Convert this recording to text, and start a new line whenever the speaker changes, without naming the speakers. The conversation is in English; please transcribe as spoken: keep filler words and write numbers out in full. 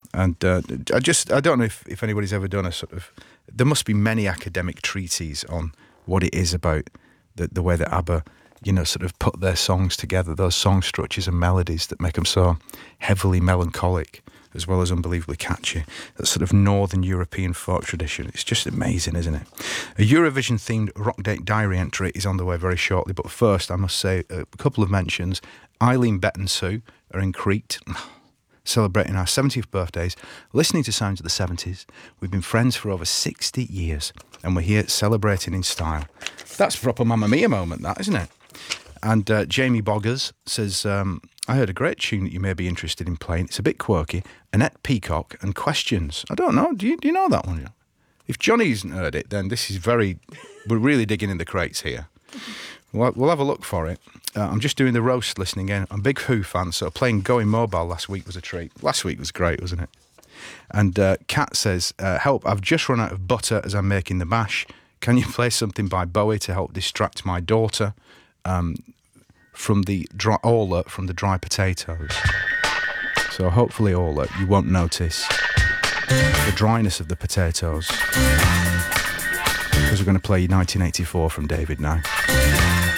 And uh, I just, I don't know if, if anybody's ever done a sort of, there must be many academic treatises on what it is about the, the way that ABBA, you know, sort of put their songs together, those song structures and melodies that make them so heavily melancholic as well as unbelievably catchy. That sort of Northern European folk tradition. It's just amazing, isn't it? A Eurovision-themed Rock Date Diary entry is on the way very shortly, but first I must say a couple of mentions. Eileen, Bette and Sue are in Crete, celebrating our seventieth birthdays, listening to sounds of the seventies. We've been friends for over sixty years, and we're here celebrating in style. That's a proper Mamma Mia moment, that, isn't it? And uh, Jamie Boggers says, um, I heard a great tune that you may be interested in playing. It's a bit quirky. Annette Peacock and Questions. I don't know. Do you, do you know that one? If Johnny hasn't heard it, then this is very... We're really digging in the crates here. We'll, we'll have a look for it. Uh, I'm just doing the roast listening in. I'm a big Who fan, so playing Going Mobile last week was a treat. Last week was great, wasn't it? And uh, Kat says, uh, help, I've just run out of butter as I'm making the mash. Can you play something by Bowie to help distract my daughter um, from the dry, Ola from the Dry Potatoes? So hopefully, Ola, you won't notice the dryness of the potatoes, because we're going to play nineteen eighty-four from David now.